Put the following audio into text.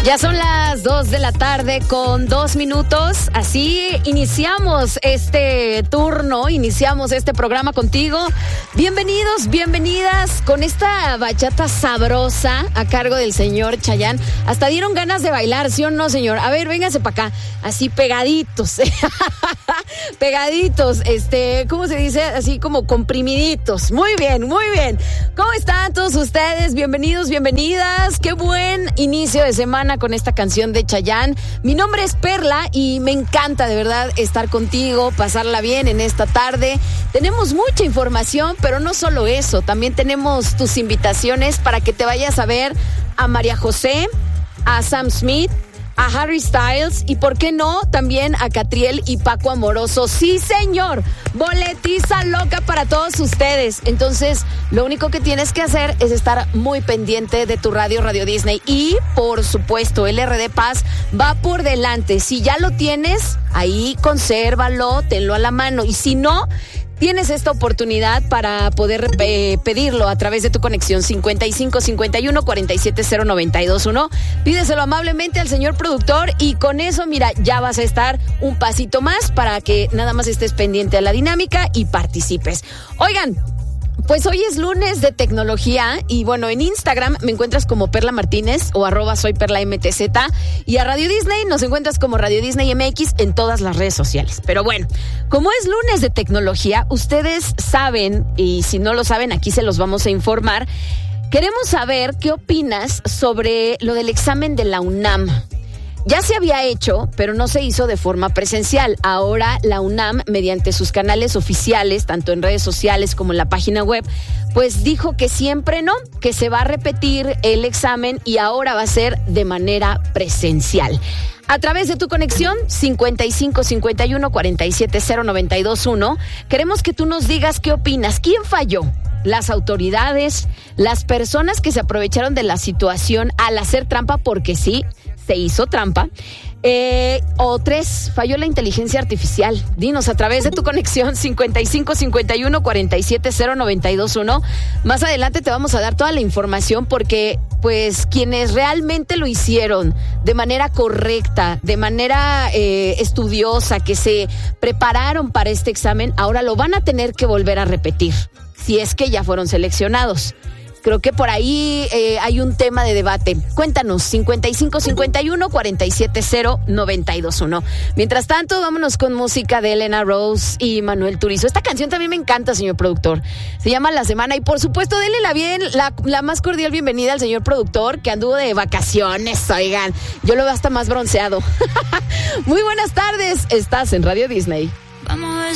Ya son las 2 de la tarde con 2 minutos. Así iniciamos este turno, iniciamos este programa contigo. Bienvenidos, bienvenidas con esta bachata sabrosa a cargo del señor Chayanne. Hasta dieron ganas de bailar, ¿sí o no, señor? A ver, véngase para acá. Así pegaditos. Pegaditos. ¿Cómo se dice? Así como comprimiditos. Muy bien, muy bien. ¿Cómo están todos ustedes? Bienvenidos, bienvenidas. Qué buen inicio de semana con esta canción de Chayanne. Mi nombre es Perla y me encanta de verdad estar contigo, pasarla bien en esta tarde. Tenemos mucha información, pero no solo eso, también tenemos tus invitaciones para que te vayas a ver a María José, a Sam Smith, a Harry Styles y, ¿por qué no?, también a Catriel y Paco Amoroso. Sí, señor, boletiza loca para todos ustedes. Entonces, lo único que tienes que hacer es estar muy pendiente de tu Radio Disney. Y, por supuesto, el RD Paz va por delante. Si ya lo tienes, ahí consérvalo, tenlo a la mano. Y si no, tienes esta oportunidad para poder pedirlo a través de tu conexión 5551-470-921. Pídeselo amablemente al señor productor y con eso, mira, ya vas a estar un pasito más para que nada más estés pendiente a la dinámica y participes. Oigan, pues hoy es lunes de tecnología y bueno, en Instagram me encuentras como Perla Martínez o @soyperlamtz y a Radio Disney nos encuentras como Radio Disney MX en todas las redes sociales. Pero bueno, como es lunes de tecnología, ustedes saben, y si no lo saben, aquí se los vamos a informar. Queremos saber qué opinas sobre lo del examen de la UNAM. Ya se había hecho, pero no se hizo de forma presencial. Ahora la UNAM, mediante sus canales oficiales, tanto en redes sociales como en la página web, pues dijo que siempre no, que se va a repetir el examen y ahora va a ser de manera presencial. A través de tu conexión 5551-470-921, queremos que tú nos digas qué opinas. ¿Quién falló? ¿Las autoridades? ¿Las personas que se aprovecharon de la situación al hacer trampa porque sí? Se hizo trampa. O 3, falló la inteligencia artificial. Dinos a través de tu conexión 5551-470-921. Más adelante te vamos a dar toda la información porque pues quienes realmente lo hicieron de manera correcta, de manera estudiosa, que se prepararon para este examen, ahora lo van a tener que volver a repetir, si es que ya fueron seleccionados. Creo que por ahí hay un tema de debate. Cuéntanos, 5551-470-921. Mientras tanto, vámonos con música de Elena Rose y Manuel Turizo. Esta canción también me encanta, señor productor. Se llama La Semana y, por supuesto, denle la más cordial bienvenida al señor productor, que anduvo de vacaciones, oigan. Yo lo veo hasta más bronceado. Muy buenas tardes, estás en Radio Disney. Vamos a ver.